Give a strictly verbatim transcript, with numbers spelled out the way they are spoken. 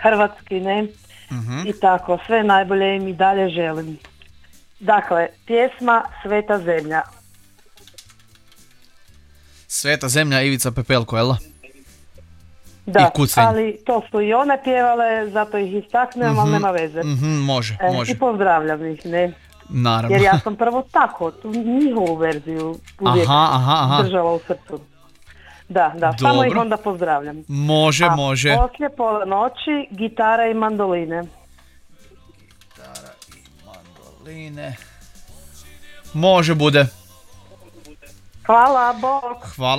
hrvatski, ne? Mhm. I tako, sve najbolje im i dalje želim. Dakle, pjesma Sveta zemlja. Sveta zemlja, Ivica Pepelko, jel? Da, I Kucanj. ali to su i one pjevale, zato ih istaknem, Mhm, ali nema veze. mhm, može, E, može. I pozdravljam ih, ne? Naravno. Jer ja sam prvo tako, tu njihovu verziju uvijek Aha, aha, aha. držala u srcu. Da, da, samo Dobro. ih onda pozdravljam. Može, A može. poslije pola noći gitara i mandoline. Mandoline. Može bude. Hvala, bok! Hvala.